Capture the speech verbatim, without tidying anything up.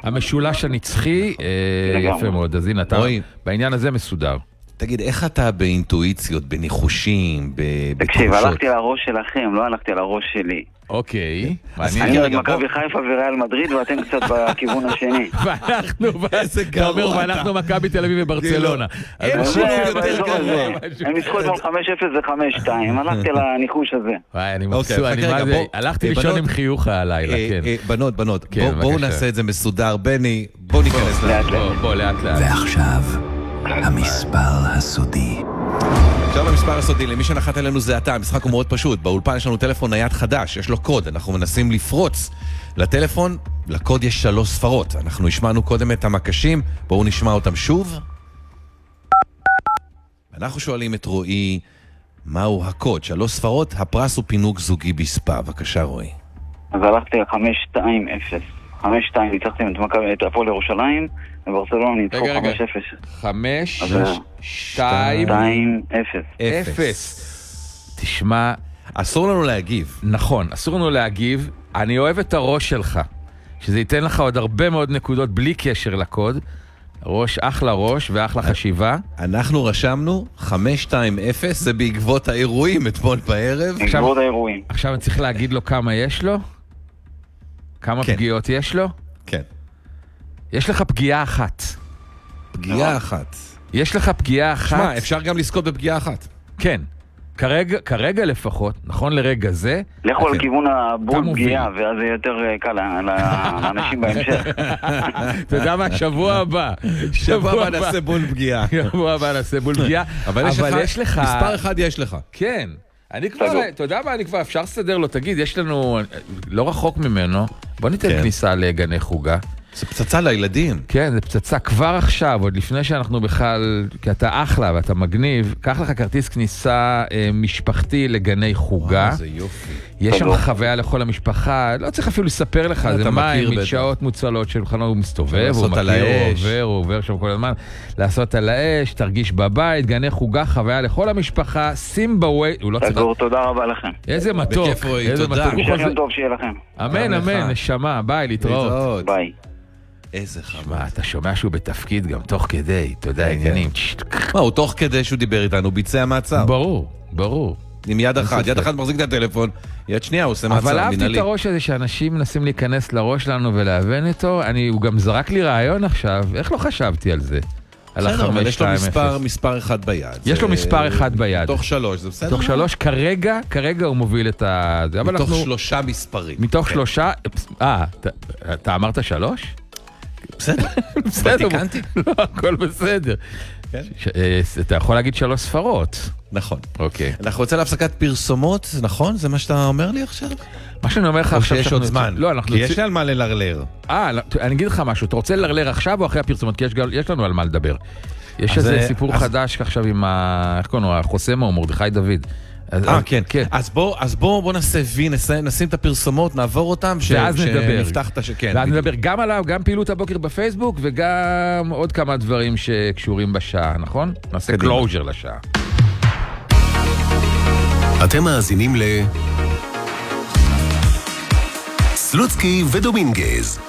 המשולש הנצחי, יפה מאוד, אז הנה, אתה בעניין הזה מסודר. תגיד, איך אתה באינטואיציות, בניחושים, בתחושות? תקשיב, הלכתי על הראש שלכם, לא הלכתי על הראש שלי. אוקיי. אני עוד מכבי חיפה וריאל מדריד, ואתם קצת בכיוון השני. ואנחנו, אתה אומר, ואנחנו מכבי תל אביב וברצלונה. אין שינוי יותר גרוע. הם ניצחו אתמול חמש אפס וחמש שתיים, הלכתי על הניחוש הזה. וואי, אני מבסוט, אני מה זה, הלכתי לישון עם חיוך הלילה, כן. בנות, בנות, בואו נעשה את זה מסודר. בני, בואו ניכנס לאט לאט. בואו, לאט לאט. ועכשיו, המספר הסודי. עכשיו המספר הסודי, למי שנחת אלינו זה אתה, המשחק הוא מאוד פשוט. באולפן יש לנו טלפון נייד חדש, יש לו קוד, אנחנו מנסים לפרוץ לטלפון, לקוד יש שלוש ספרות. אנחנו השמענו קודם את המקשים, בואו נשמע אותם שוב. אנחנו שואלים את רועי, מהו הקוד? שלוש ספרות, הפרס הוא פינוק זוגי בספה. בבקשה רועי. אז הלכתי חמש שתיים אפס. חמש שתיים, ניצחתם את מכבי את הפועל ירושלים, וברצלונה ניצחו חמש אפס. חמש שתיים אפס. אפס. תשמע, אסור לנו להגיב. נכון, אסור לנו להגיב. אני אוהב את הראש שלך, שזה ייתן לך עוד הרבה מאוד נקודות בלי קשר לקוד. ראש, אחלה ראש ואחלה חשיבה. אנחנו רשמנו חמש שתיים אפס, זה בעקבות האירועים אתמול בערב. בעקבות האירועים. עכשיו אני צריך להגיד לו כמה יש לו? כמה כן. פגיעות יש לו? כן. יש לך פגיעה אחת. פגיעה אחת. יש לך פגיעה אחת. שמה, אפשר גם לזכות בפגיעה אחת. כן. כרגע, כרגע לפחות, נכון לרגע זה. לכו על כיוון הבול פגיעה, ואז זה יותר קל לאנשים בהמשך. אתה יודע מה? שבוע הבא. שבוע הבא נעשה בול פגיעה. שבוע הבא נעשה בול פגיעה. אבל יש לך, מספר אחד יש לך. כן. אני כבר, אתה יודע מה, אני כבר אפשר לסדר לו, תגיד, יש לנו, לא רחוק ממנו, בוא ניתן כניסה לגני חוגה. זה פצצה לילדים. כן, זה פצצה כבר עכשיו, עוד לפני שאנחנו בכלל, כי אתה אחלה ואתה מגניב, קח לך כרטיס כניסה אה, משפחתי לגני חוגה. וואו, זה יופי. יש שם חוויה לכל המשפחה, לא צריך אפילו לספר לך, זה מים, משעות מוצלות שלך, הוא מסתובב, הוא מכיר, הוא עובר, הוא עובר שם כל הזמן, לעשות על האש, תרגיש בבית, גני חוגה, חוויה לכל המשפחה, שים בווי, הוא לא צריך... תגור, תודה רבה לכם. איזה מתוק, איזה מתוק. המשך טוב שיהיה לכם. אמן, אמן, נשמה, ביי, להתראות. ביי. איזה חמד. מה, אתה שומע שהוא בתפקיד גם תוך כדי, אתה יודע, עניינים. מה, הוא תוך כדי שהוא דיבר איתנו, הוא ביצע מעצר. ברור, ברור. עם יד אחת, יד אחת מחזיק את הטלפון, יד שנייה הוא עושה מעצר מנהלי. אבל אהבתי את הראש הזה שאנשים מנסים להיכנס לראש שלנו ולהבן איתו, הוא גם זרק לי רעיון עכשיו, איך לא חשבתי על זה? בסדר, אבל יש לו מספר, מספר אחד ביד. יש לו מספר אחד ביד. מתוך שלוש, זה בסדר? מתוך שלוש, כרגע, כרגע הוא מוביל את ה... מתוך שלושה מספרים. מתוך שלושה, אה, אתה אמרת שלוש? בסדר, בסדר, תיקנתי. לא, הכל בסדר. אתה יכול להגיד שלוש ספרות. נכון. אוקיי. אנחנו רוצים להפסקת פרסומות, נכון? זה מה שאתה אומר לי עכשיו? מה שאני אומר לך עכשיו... או שיש עוד זמן. לא, אנחנו... כי יש על מה ללרלר. אה, אני אגיד לך משהו, אתה רוצה ללרלר עכשיו או אחרי הפרסומות? כי יש לנו על מה לדבר. יש איזה סיפור חדש עכשיו עם ה... איך קוראים לו? החוסם או מרדכי דוד. אה, כן. אז בוא, אז בוא, בוא נעשה וי, נשים את הפרסומות, נעבור אותם, ואז נדבר. שנפתח את השכן. ואז נדבר גם עליו, גם פעילות הבוקר בפייסבוק, וגם עוד כמה דברים שקשורים בשעה, נכון? נעשה קלוז'ר לשעה. אתם מאזינים ל... סלוצקי ודומינגז.